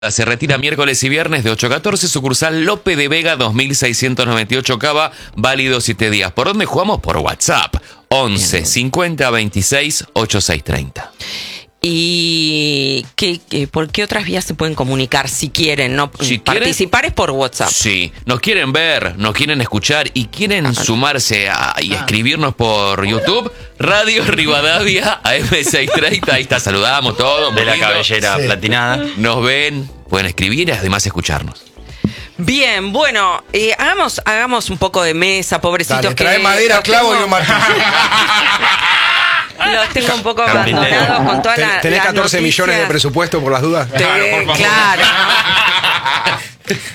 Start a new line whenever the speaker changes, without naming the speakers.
Se retira miércoles y viernes de 8 a 14, sucursal Lope de Vega 2698 Cava, válido 7 días. ¿Por dónde jugamos? Por WhatsApp, 11 50 26 8630.
¿Y por qué otras vías se pueden comunicar si quieren? No,
Si
participar es por WhatsApp.
Sí, nos quieren ver, nos quieren escuchar y quieren sumarse y escribirnos por YouTube. Radio Rivadavia AM630, ahí está, saludamos todos.
De la cabellera platinada.
Nos ven, pueden escribir y además escucharnos.
Bien, bueno, hagamos un poco de mesa, pobrecitos.
Dale, trae madera, clavo y un martillo.
Los tengo un poco abandonados con toda la.
¿Tenés 14 millones de presupuesto por las dudas?
Claro.